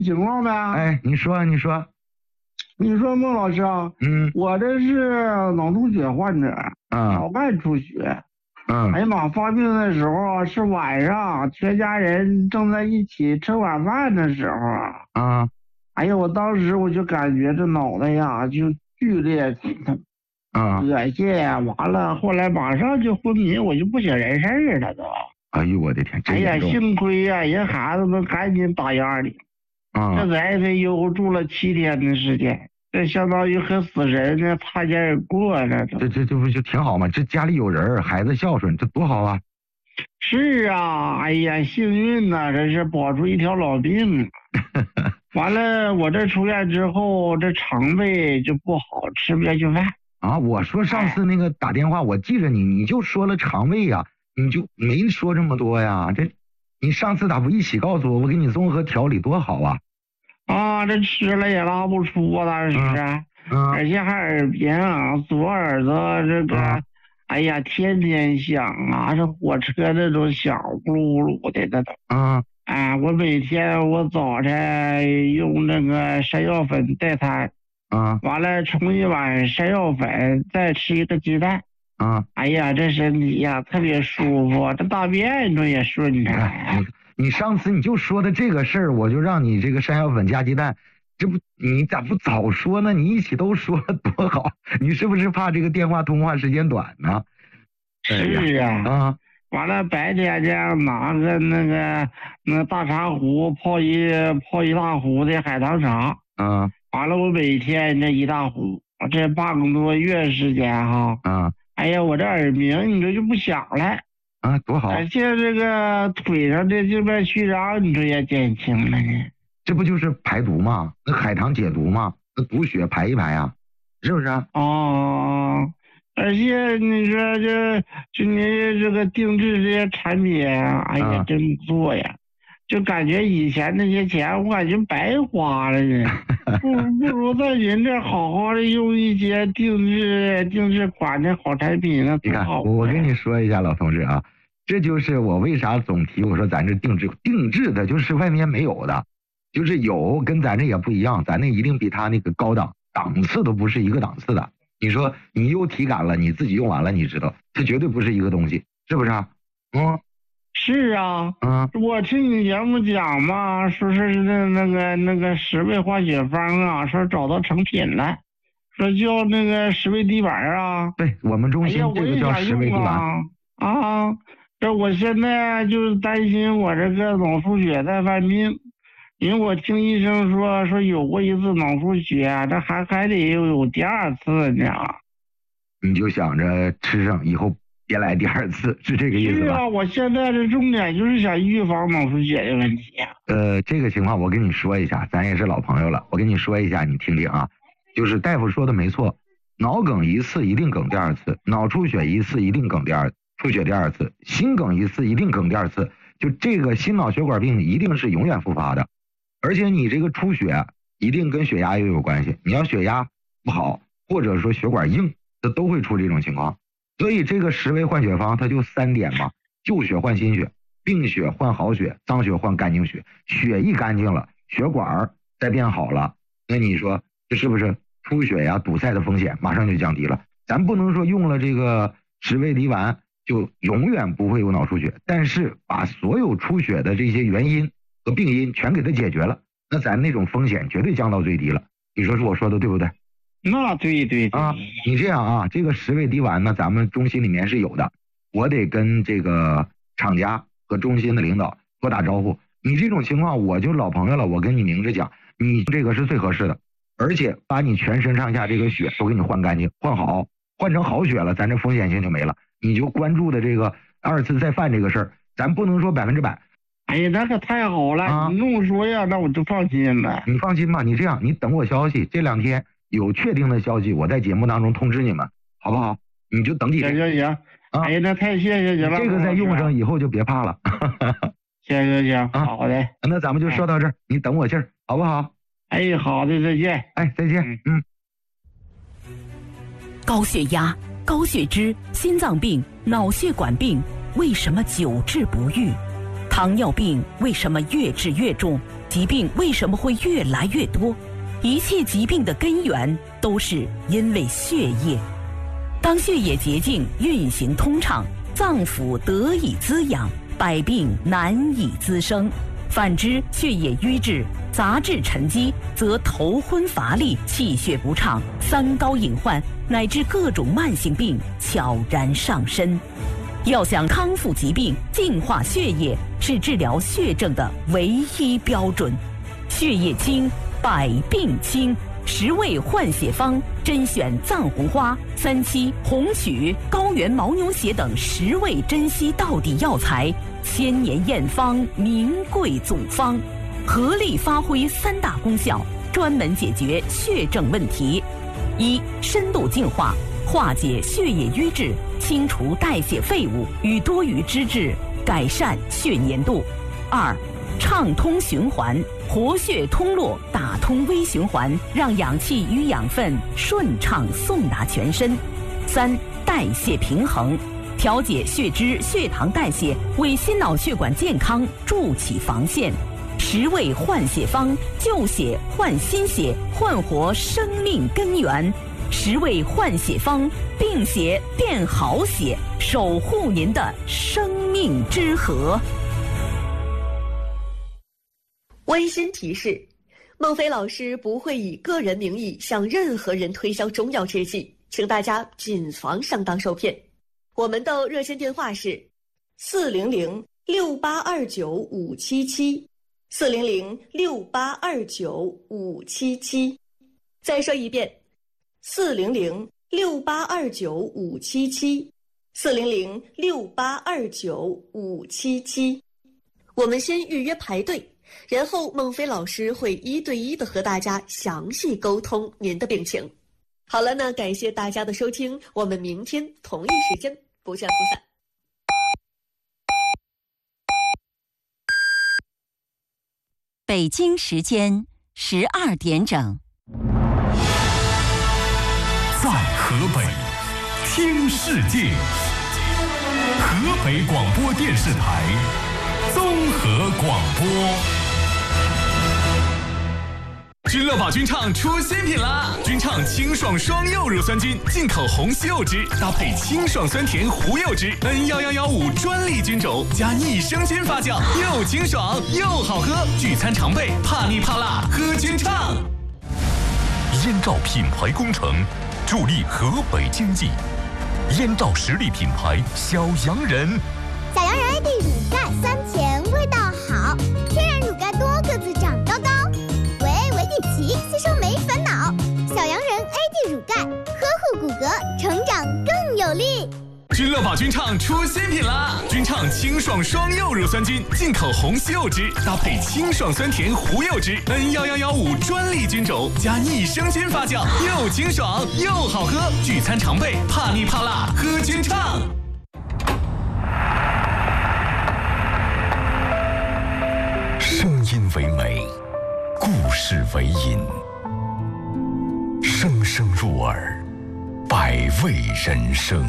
情况呗。 哎，你说， 你说孟老师啊，我这是脑出血患者，脑干出血。哎呀妈，发病的时候是晚上，全家人正在一起吃晚饭的时候啊。哎呀，我当时我就感觉这脑袋呀就剧烈疼痛，恶心，完了后来马上就昏迷，我就不省人事了都。 哎呦我的天！ 哎呀，幸亏呀，人孩子们赶紧打120，这在 ICU 住了7天的时间，这相当于和死神呢擦肩而过了。 这不就挺好吗？这家里有人，孩子孝顺，这多好啊！ 是啊，哎呀，幸运呐，这是保出一条老命。完了，我这出院之后，这肠胃就不好，吃不下去饭啊。我说上次那个打电话，我记着你就说了肠胃呀，你就没说这么多呀。你上次咋不一起告诉我，我给你综合调理多好啊！ 啊，这吃了也拉不出啊，当时，而且还耳鸣啊，左耳朵这个，哎呀，天天响啊，这火车那种响，呼噜呼噜的那种。我每天我早晨用那个山药粉代餐，完了冲一碗山药粉，再吃一个鸡蛋。哎呀，这身体呀特别舒服，这大便这也顺畅。 你上次你就说的这个事儿，我就让你这个山药粉加鸡蛋，这不你咋不早说呢？你一起都说了多好，你是不是怕这个电话通话时间短呢？ 是啊，完了白天这样拿个那大茶壶泡一大壶的海棠茶，完了我每天这一大壶，这半个多月时间哈，哎呀，我这耳鸣你说就不响了。 多好！ 而且这个腿上的这边虚张，你说也减轻了呢。 这不就是排毒吗？那海棠解毒吗？那补血排一排啊，是不是？ 而且你说就你这个定制这些产品，哎呀，真不错呀。就感觉以前那些钱，我感觉白花了呢。不如在人这好好的用一些定制款的好产品呢。 你看，我跟你说一下，老同志啊，这就是我为啥总提我说咱这定制的，就是外面没有的，就是有跟咱这也不一样，咱那一定比他那个高档次都不是一个档次的。你说你有体感了，你自己用完了，你知道它绝对不是一个东西，是不是啊？ 是啊，我听你节目讲嘛，说是那个10味化血方啊，说找到成品了，说叫那个10味滴丸啊。 对，我们中心这个叫10味滴丸这我现在就是担心我这个脑出血在犯病，因为我听医生说有过一次脑出血，这还得有第2次呢。 你就想着吃上以后别来第2次，是这个意思吧？ 是啊，我现在的重点就是想预防脑出血的问题。 这个情况我跟你说一下，咱也是老朋友了，我跟你说一下，你听听啊，就是大夫说的没错，脑梗一次一定梗第2次，脑出血一次一定梗出血第2次，心梗一次一定梗第2次，就这个心脑血管病一定是永远复发的，而且你这个出血一定跟血压也有关系，你要血压不好或者说血管硬，它都会出这种情况。所以这个10味换血方它就3点嘛，旧血换新血，病血换好血，脏血换干净血，血一干净了，血管再变好了，那你说这是不是出血呀堵塞的风险马上就降低了？咱不能说用了这个10味滴丸就永远不会有脑出血，但是把所有出血的这些原因和病因全给它解决了，那咱那种风险绝对降到最低了。你说是我说的对不对？ 那对啊，你这样啊，这个10味滴丸呢，咱们中心里面是有的，我得跟这个厂家和中心的领导多打招呼。你这种情况我就老朋友了，我跟你明着讲，你这个是最合适的，而且把你全身上下这个血都给你换干净，换好，换成好血了，咱这风险性就没了。你就关注的这个2次再犯这个事儿，咱不能说100%。 哎呀，那可太好了，你跟我说呀，那我就放心了。 你放心吧，你这样，你等我消息，这2天有确定的消息，我在节目当中通知你们，好不好？你就等几天。 行。哎呀，那太谢谢你了。 这个再用上以后就别怕了。 行，好的。 那咱们就说到这儿，你等我信儿，好不好？ 哎，好的，再见。 哎，再见。 高血压、高血脂、心脏病、脑血管病为什么久治不愈？糖尿病为什么越治越重？ 疾病为什么会越来越多？一切疾病的根源都是因为血液。当血液洁净、运行通畅，脏腑得以滋养，百病难以滋生。反之，血液瘀滞、杂质沉积，则头昏乏力、气血不畅、三高隐患乃至各种慢性病悄然上身。要想康复疾病、净化血液，是治疗血症的唯一标准。血液清，百病清。10味换血方甄选藏红花、三七、红曲、高原牦牛血等10味珍稀到底药材，千年验方，名贵祖方，合力发挥3大功效，专门解决血症问题：一、深度净化，化解血液瘀滞，清除代谢废物与多余脂质，改善血粘度；二、畅通循环，活血通络，打通微循环，让氧气与养分顺畅送达全身；三、代谢平衡，调节血脂、血糖代谢，为心脑血管健康筑起防线。10味换血方，旧血换新血，焕活生命根源。10味换血方，病血变好血，守护您的生命之河。 温馨提示：孟非老师不会以个人名义向任何人推销中药制剂，请大家谨防上当受骗。我们的热线电话是400-6829-577，400-6829-577。再说一遍，400-6829-577，400-6829-577。我们先预约排队，然后孟非老师会1对1的和大家详细沟通您的病情。好了，那感谢大家的收听，我们明天同一时间不见不散。 北京时间12点整。 在河北听世界，河北广播电视台综合广播。君乐宝君畅出新品啦！君畅清爽双柚乳酸菌，进口红西柚汁，搭配清爽酸甜胡柚汁，N11115专利菌种，加逆生菌发酵，又清爽又好喝。聚餐常备，怕腻怕辣，喝君畅。燕赵品牌工程，助力河北经济。燕赵实力品牌小洋人， 小洋人 AD 乳钙酸甜，味道好，天然乳钙多个子长高高，维 A 维 D 齐，吸收没烦恼。小洋人 AD 乳钙，呵护骨骼，成长更有力。 君乐宝君畅出新品啦！君畅清爽双柚乳酸菌，进口红西柚汁，搭配清爽酸甜胡柚汁，N11115专利菌种，加逆生菌发酵，又清爽又好喝。聚餐常备，怕腻怕辣，喝君畅。声音为美，故事为引，声声入耳，百味人生。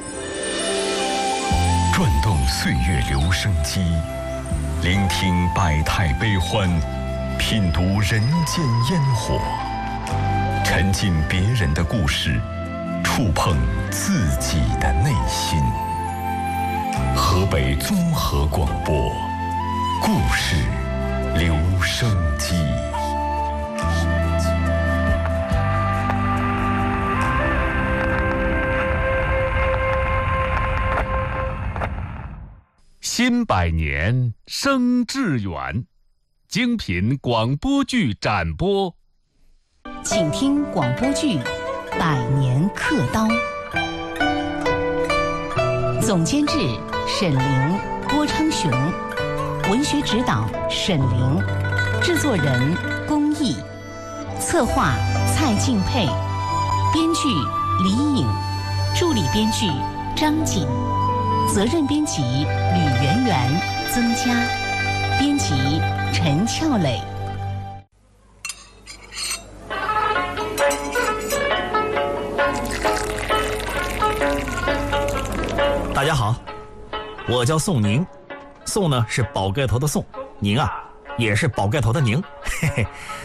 转动岁月留声机，聆听百态悲欢，品读人间烟火，沉浸别人的故事，触碰自己的内心。河北综合广播，故事留声机。新百年生致远，精品广播剧展播， 请听广播剧《百年刻刀》，总监制沈凌、郭昌雄，文学指导沈凌，制作人龚毅，策划蔡敬佩，编剧李颖，助理编剧张锦，责任编辑吕媛媛、曾佳，编辑陈俏磊。 大家好，我叫宋宁，宋呢是宝盖头的宋，宁啊也是宝盖头的宁，嘿嘿。